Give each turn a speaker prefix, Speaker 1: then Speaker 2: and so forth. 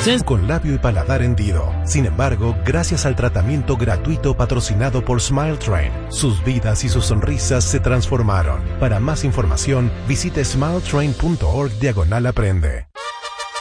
Speaker 1: con labio y paladar hendido. Sin embargo, gracias al tratamiento gratuito patrocinado por Smile Train, sus vidas y sus sonrisas se transformaron. Para más información, visite smiletrain.org/aprende.